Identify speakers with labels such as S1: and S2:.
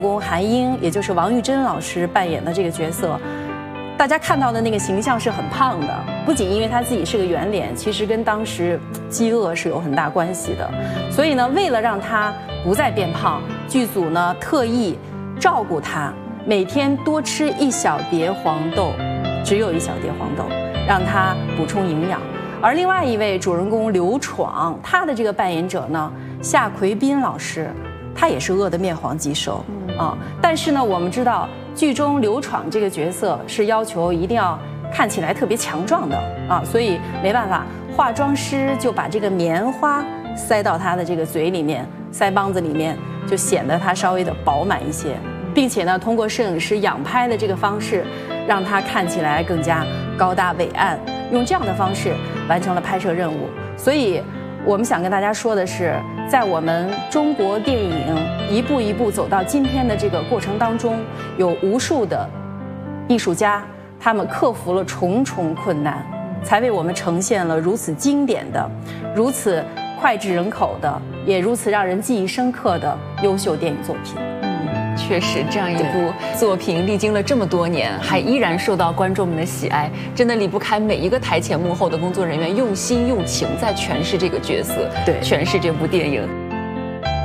S1: 公韩英，也就是王玉珍老师扮演的这个角色，大家看到的那个形象是很胖的，不仅因为他自己是个圆脸，其实跟当时饥饿是有很大关系的。所以呢，为了让他不再变胖，剧组呢特意照顾他，每天多吃1小碟黄豆，只有1小碟黄豆，让他补充营养。而另外一位主人公刘闯，他的这个扮演者呢，夏奎斌老师，他也是饿得面黄肌瘦啊。但是呢，我们知道剧中刘闯这个角色是要求一定要看起来特别强壮的啊，所以没办法，化妆师就把这个棉花塞到他的这个嘴里面、腮帮子里面，就显得他稍微的饱满一些，并且呢，通过摄影师仰拍的这个方式，让他看起来更加高大伟岸，用这样的方式完成了拍摄任务。所以我们想跟大家说的是，在我们中国电影一步一步走到今天的这个过程当中，有无数的艺术家，他们克服了重重困难，才为我们呈现了如此经典的、如此脍炙人口的，也如此让人记忆深刻的优秀电影作品。
S2: 确实，这样一部作品历经了这么多年，还依然受到观众们的喜爱，真的离不开每一个台前幕后的工作人员用心用情在诠释这个角色，对，诠释这部电影。